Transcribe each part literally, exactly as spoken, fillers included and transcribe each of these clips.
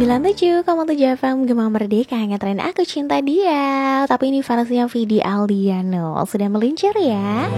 sembilan tujuh koma tujuh F M Gema Merdeka, ngetren aku cinta dia. Tapi ini versinya Vidi Aldiano. Sudah meluncur ya.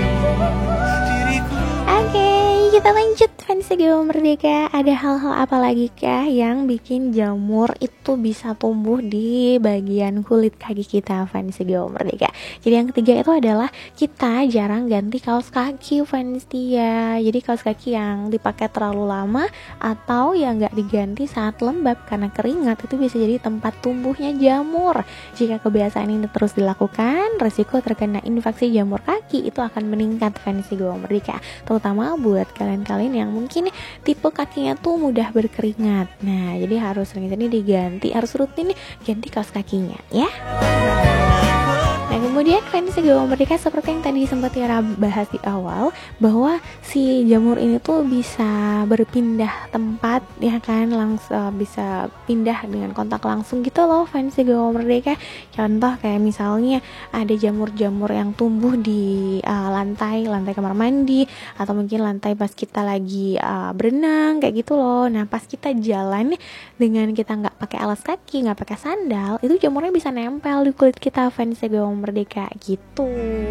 Oke, kita lanjut fans Gema Merdeka. Ada hal-hal apa lagi kah yang bikin jamur itu bisa tumbuh di bagian kulit kaki kita, fans Gema Merdeka? Jadi yang ketiga itu adalah kita jarang ganti kaos kaki, fans dia. Jadi kaos kaki yang dipakai terlalu lama atau yang nggak diganti saat lembab karena keringat itu bisa jadi tempat tumbuhnya jamur. Jika kebiasaan ini terus dilakukan, resiko terkena infeksi jamur kaki itu akan meningkat, fans Gema Merdeka. Terutama buat kalian-kalian yang mungkin tipe kakinya tuh mudah berkeringat. Nah, jadi harus sering-sering diganti, harus rutin ganti kaos kakinya ya. Nah, kemudian fans Gema Merdeka seperti yang tadi sempat Tiara bahas di awal, bahwa si jamur ini tuh bisa berpindah tempat ya kan, langsung bisa pindah dengan kontak langsung gitu loh, fans Gema Merdeka. Contoh kayak misalnya ada jamur-jamur yang tumbuh di uh, lantai lantai kamar mandi, atau mungkin lantai pas kita lagi uh, berenang kayak gitu loh. Nah, pas kita jalan dengan kita nggak pakai alas kaki, nggak pakai sandal, itu jamurnya bisa nempel di kulit kita, fans Gema Merdeka gitu.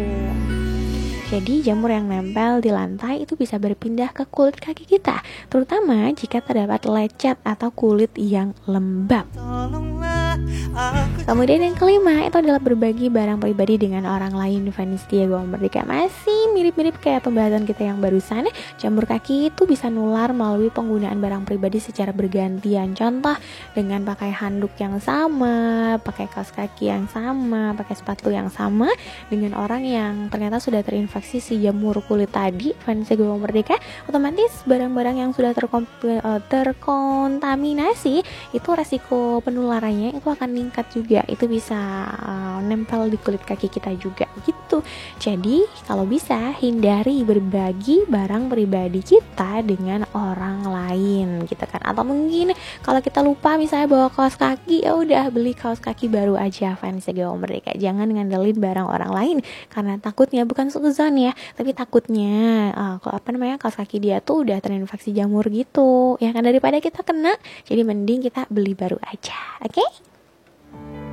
Jadi jamur yang nempel di lantai itu bisa berpindah ke kulit kaki kita, terutama jika terdapat lecet atau kulit yang lembab. Kemudian yang kelima itu adalah berbagi barang pribadi dengan orang lain, fans Gema Merdeka. Masih mirip-mirip kayak pembahasan kita yang barusan, jamur kaki itu bisa nular melalui penggunaan barang pribadi secara bergantian. Contoh dengan pakai handuk yang sama, pakai kaos kaki yang sama, pakai sepatu yang sama dengan orang yang ternyata sudah terinfeksi si jamur kulit tadi, fans Gema Merdeka. Otomatis barang-barang yang sudah terkom- terkontaminasi itu resiko penularannya itu akan meningkat juga. Itu bisa uh, nempel di kulit kaki kita juga gitu. Jadi kalau bisa hindari berbagi barang pribadi kita dengan orang lain gitu kan. Atau mungkin kalau kita lupa misalnya bawa kaos kaki, ya udah beli kaos kaki baru aja, fans Gema Merdeka. Jangan ngandelin barang orang lain karena takutnya, bukan suzon ya, tapi takutnya uh, kalau apa namanya kaos kaki dia tuh udah terinfeksi jamur gitu ya kan, daripada kita kena, jadi mending kita beli baru aja. Oke? Okay?